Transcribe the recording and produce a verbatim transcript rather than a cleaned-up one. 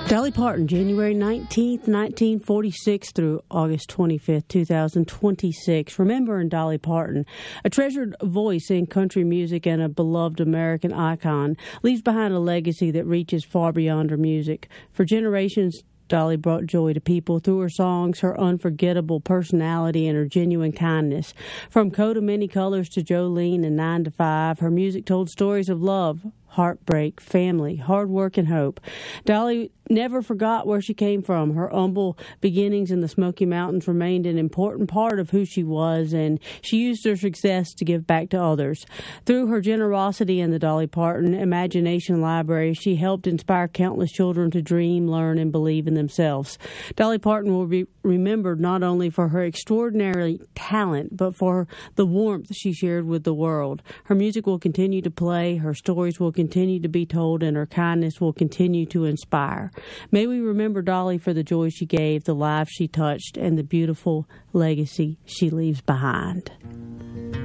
Dolly Parton, January nineteenth, nineteen forty-six through August twenty-fifth, two thousand twenty-six. Remembering Dolly Parton, a treasured voice in country music and a beloved American icon, leaves behind a legacy that reaches far beyond her music. For generations, Dolly brought joy to people through her songs, her unforgettable personality, and her genuine kindness. From Coat of Many Colors to Jolene and Nine to Five, her music told stories of love, heartbreak, family, hard work, and hope. Dolly never forgot where she came from. Her humble beginnings in the Smoky Mountains remained an important part of who she was, and she used her success to give back to others. Through her generosity in the Dolly Parton Imagination Library, she helped inspire countless children to dream, learn, and believe in themselves. Dolly Parton will be remembered not only for her extraordinary talent, but for the warmth she shared with the world. Her music will continue to play, her stories will continue to be told, and her kindness will continue to inspire. May we remember Dolly for the joy she gave, the lives she touched, and the beautiful legacy she leaves behind.